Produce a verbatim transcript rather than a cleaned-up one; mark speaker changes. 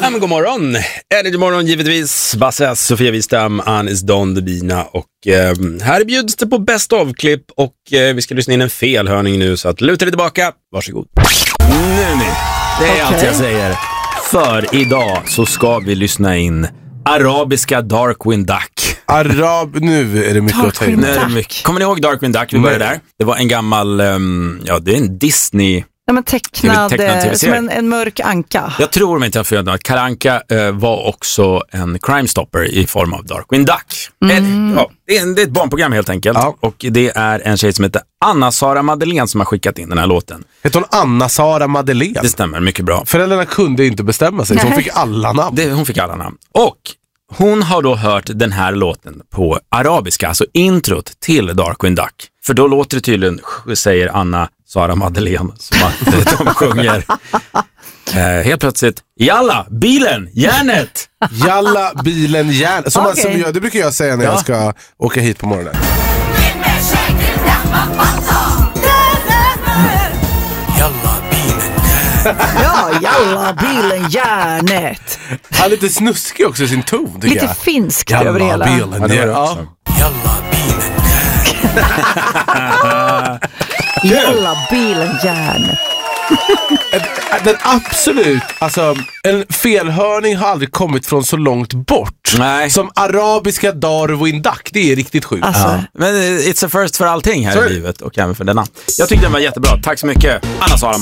Speaker 1: Ja, men god morgon. Energy morgon givetvis. Basse, Sofia Wistam, Anis Don Debina och eh, här bjuds det på best of-klipp och eh, vi ska lyssna in en felhörning nu så att luta dig tillbaka. Varsågod. Nu ni. Det är okay. Allt jag säger. För idag så ska vi lyssna in arabiska Darkwing Duck.
Speaker 2: Arab, nu är det mycket att ta in.
Speaker 1: Kommer ni ihåg Darkwing Duck? Vi började där. Det var en gammal, um, ja det är en Disney...
Speaker 3: Ja, men tecknad, tecknad som en, en mörk anka.
Speaker 1: Jag tror inte att jag att Kalle Anka uh, var också en Crime Stopper i form av Darkwing Duck. Mm. Ja, det, är en, det är ett barnprogram helt enkelt. Ja. Och det är en tjej som heter Anna-Sara Madeleine som har skickat in den här låten.
Speaker 2: Heter hon Anna-Sara Madeleine?
Speaker 1: Det stämmer, mycket bra.
Speaker 2: Föräldrarna kunde inte bestämma sig, så hon fick alla namn.
Speaker 1: Det, hon fick alla namn. Och hon har då hört den här låten på arabiska, alltså introt till Darkwing Duck. För då låter det tydligen, säger Anna Sara Madeleine, som att de sjunger eh, helt plötsligt Jalla, bilen, järnet.
Speaker 2: Jalla, bilen, järnet. Som, okay. som jag, det brukar jag säga när ja. jag ska åka hit på morgonen.
Speaker 1: Jalla, bilen,
Speaker 3: ja, jalla, bilen, järnet.
Speaker 2: Han är lite snuskig också i sin ton, tycker
Speaker 3: lite
Speaker 2: jag.
Speaker 3: finskt över hela.
Speaker 2: Bilen, ja, ja.
Speaker 1: Jalla, bilen,
Speaker 3: jalla, bilen, järnet.
Speaker 2: Den absolut, alltså en felhörning har aldrig kommit från så långt bort.
Speaker 1: Nej.
Speaker 2: Som arabiska Darwin Duck, det är riktigt sjukt.
Speaker 1: Alltså. Ja. Men it's a first för allting här Sorry. i livet och även för denna. Jag tyckte den var jättebra, tack så mycket Anna Sara.